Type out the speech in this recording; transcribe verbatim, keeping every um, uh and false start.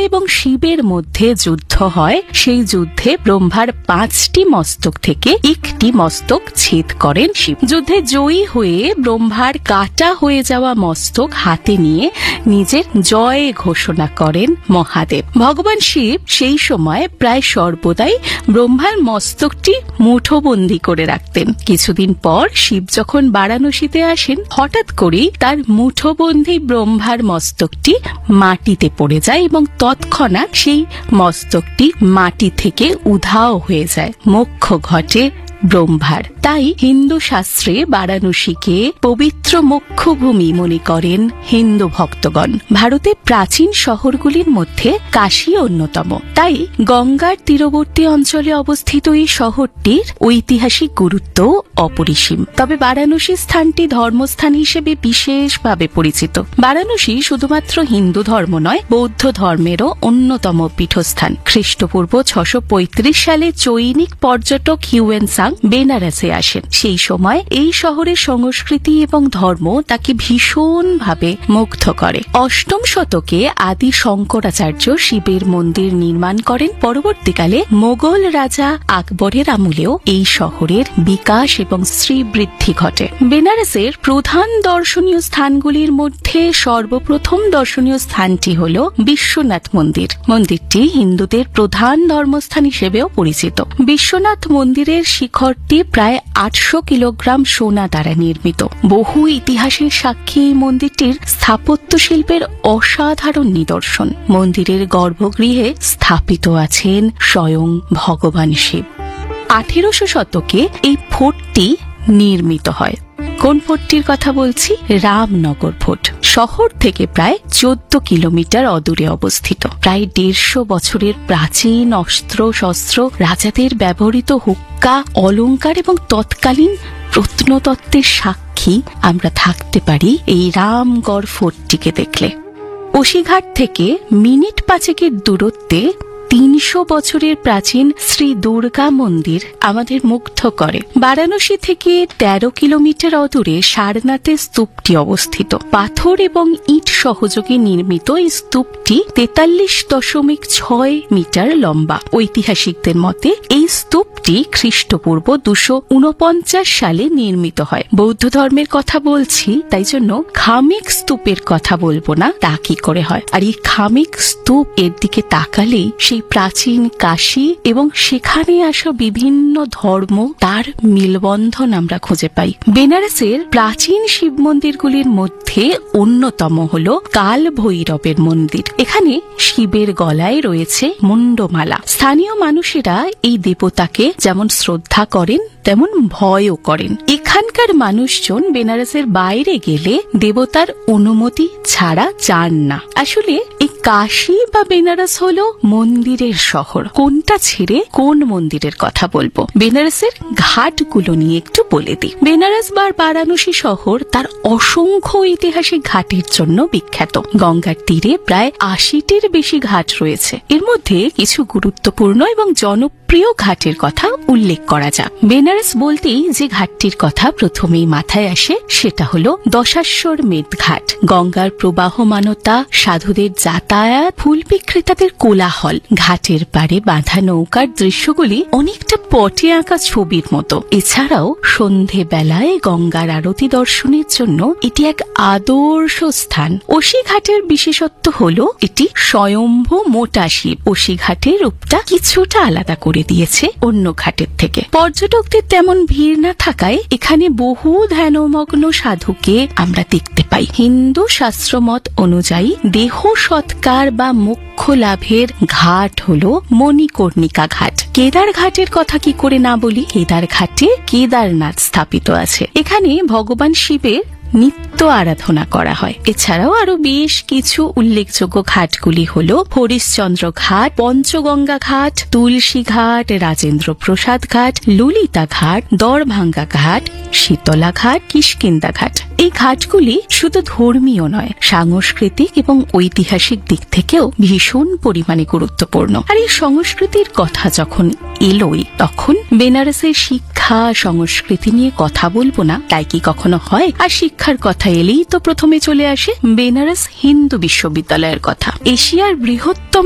এবং শিবের মধ্যে যুদ্ধ হয়। সেই যুদ্ধে ব্রহ্মার পাঁচটি মস্তক থেকে একটি মস্তক ছেদ করেন শিব। যুদ্ধে জয়ী হয়ে ব্রহ্মার কাটা হয়ে যাওয়া মস্তক হাতে নিয়ে নিজের জয় ঘোষণা করেন মহাদেব। ভগবান শিব সেই সময় প্রায় সর্বদাই ব্রহ্মার মস্তকটি মুঠোবন্দি করে রাখতেন। কিছুদিন পর শিব যখন বারাণসীতে আসেন, হঠাৎ করেই তার মুঠোবন্দি ব্রহ্মার মস্তকটি মাটিতে পড়ে যায় এবং তৎক্ষণাৎ সেই মস্তকটি মাটি থেকে উধাও হয়ে যায়। মোক্ষ ঘটে ব্রহ্মার। তাই হিন্দু শাস্ত্রে বারাণসীকে পবিত্র মোক্ষভূমি মনে করেন হিন্দু ভক্তগণ। ভারতের প্রাচীন শহরগুলির মধ্যে কাশী অন্যতম। তাই গঙ্গার তীরবর্তী অঞ্চলে অবস্থিত এই শহরটির ঐতিহাসিক গুরুত্ব অপরিসীম। তবে বারাণসী স্থানটি ধর্মস্থান হিসেবে বিশেষভাবে পরিচিত। বারাণসী শুধুমাত্র হিন্দু ধর্ম নয়, বৌদ্ধ ধর্মেরও অন্যতম পীঠস্থান। খ্রিস্টপূর্ব ছশো পঁয়ত্রিশ সালে চৈনিক পর্যটক হিউয়েনসাং বেনারসে আসেন। সেই সময় এই শহরের সংস্কৃতি এবং ধর্ম তাকে ভীষণভাবে মুগ্ধ করে। অষ্টম শতকে আদি শঙ্করাচার্য শিবের মন্দির নির্মাণ করেন। পরবর্তীকালে মোগল রাজা আকবরের আমলেও এই শহরের বিকাশ এবং শ্রীবৃদ্ধি ঘটে। বেনারসের প্রধান দর্শনীয় স্থানগুলির মধ্যে সর্বপ্রথম দর্শনীয় স্থানটি হল বিশ্বনাথ মন্দির। মন্দিরটি হিন্দুদের প্রধান ধর্মস্থান হিসেবেও পরিচিত। বিশ্বনাথ মন্দিরের শিখরটি প্রায় আটশো কিলোগ্রাম সোনা দ্বারা নির্মিত। বহু ইতিহাসের সাক্ষী এই মন্দিরটির স্থাপত্য শিল্পের অসাধারণ নিদর্শন। মন্দিরের গর্ভগৃহে স্থাপিত আছেন স্বয়ং ভগবান শিব। আঠেরোশো শতকে এই ফোর্টটি নির্মিত হয়। কোন ফোর্টটির কথা বলছি? রামনগর ফোর্ট। শহর থেকে প্রায় চোদ্দ কিলোমিটার অদূরে অবস্থিত। প্রায় দেড়শো বছরের প্রাচীন অস্ত্র শস্ত্র, রাজাদের ব্যবহৃত হুক্কা, অলংকার এবং তৎকালীন প্রত্নতত্ত্বের সাক্ষী আমরা থাকতে পারি এই রামগড় ফোর্টটিকে দেখলে। ওসিঘাট থেকে মিনিট পাঁচেকের দূরত্বে তিনশো বছরের প্রাচীন শ্রী দুর্গা মন্দির আমাদের মুগ্ধ করে। বারাণসী থেকে তেরো কিলোমিটার অদূরে সারনাথের স্তূপটি অবস্থিত। পাথর এবং ইট সহযোগে নির্মিত এই স্তূপটি তেতাল্লিশ দশমিক ছয় মিটার লম্বা। ঐতিহাসিকদের মতে এই স্তূপটি খ্রিস্টপূর্ব দুশো উনপঞ্চাশ সালে নির্মিত হয়। বৌদ্ধ ধর্মের কথা বলছি, তাই জন্য খামিক স্তূপের কথা বলবো না, তা কি করে হয়? আর এই খামিক স্তূপ এর দিকে তাকালেই সেই প্রাচীন কাশী এবং সেখানে আসা বিভিন্ন ধর্ম তার মিলবন্ধন আমরা খুঁজে পাই। বেনারসের প্রাচীন শিব মন্দিরগুলির মধ্যে অন্যতম হল কাল ভৈরবের মন্দির। এখানে শিবের গলায় রয়েছে মুন্ডমালা। স্থানীয় মানুষেরা এই দেবতাকে যেমন শ্রদ্ধা করেন তেমন ভয়ও করেন। এখানকার মানুষজন বেনারসের বাইরে গেলে দেবতার অনুমতি ছাড়া যান না। আসলে এই কাশী বা বেনারস হলো মন্দিরের শহর। কোনটা ছেড়ে কোন মন্দিরের কথা বলবো? বেনারসের ঘাটগুলো নিয়ে একটু বলে দিই। বেনারস বা বারাণসী শহর তার অসংখ্য ঐতিহাসিক ঘাটের জন্য বিখ্যাত। গঙ্গার তীরে প্রায় আশিটির বেশি ঘাট রয়েছে। এর মধ্যে কিছু গুরুত্বপূর্ণ এবং জনপ্রিয় ঘাটের কথা উল্লেখ করা যাক। বেনারস বলতেই যে ঘাটটির কথা প্রথমেই মাথায় আসে সেটা হলো দশাশ্বর মেধ ঘাট। গঙ্গার প্রবাহমানতা, সাধুদের যাতায়াত, ফুল বিক্রেতাদের কোলাহল, ঘাটের পাড়ে বাঁধা নৌকার দৃশ্যগুলি অনেকটা পটে আঁকা ছবির মতো। এছাড়াও সন্ধে বেলায় গঙ্গার আরতি দর্শনের জন্য এটি এক আদর্শ স্থান। ওসি ঘাটের বিশেষত্ব হলো এটি স্বয়ম্ভু মোটা শিব। ওসি ঘাটের রূপটা কিছুটা আলাদা করে দিয়েছে অন্য ঘাটের থেকে। পর্যটকদের তেমন ভিড় না থাকায় এখানে বহু ধ্যানমগ্ন সাধুকে আমরা দেখতে পাই। হিন্দু শাস্ত্রমত অনুযায়ী দেহ সৎকার বা মোক্ষ লাভের ঘাট হলো মণিকর্ণিকা ঘাট। কেদার ঘাটের কথা কি করে না বলি? কেদার ঘাটে কেদারনাথ স্থাপিত আছে। এখানে ভগবান শিবের নিত্য আরাধনা করা হয়। এছাড়াও আরো বেশ কিছু উল্লেখযোগ্য ঘাটগুলি হল হরিশ্চন্দ্র ঘাট, পঞ্চগঙ্গা ঘাট, তুলসী ঘাট, রাজেন্দ্র প্রসাদ ঘাট, ললিতা ঘাট, দরভাঙ্গা ঘাট, শীতলা ঘাট, কিষ্কিন্দা ঘাট। এই ঘাটগুলি শুধু ধর্মীয় নয়, সাংস্কৃতিক এবং ঐতিহাসিক দিক থেকেও ভীষণ পরিমাণে গুরুত্বপূর্ণ। আর এই সংস্কৃতির কথা যখন এলোই, তখন বেনারসের শিক্ষা সংস্কৃতি নিয়ে কথা বলবো না, তাই কি কখনো হয়? আর শিক্ষার কথা এলেই তো প্রথমে চলে আসে বেনারস হিন্দু বিশ্ববিদ্যালয়ের কথা। এশিয়ার বৃহত্তম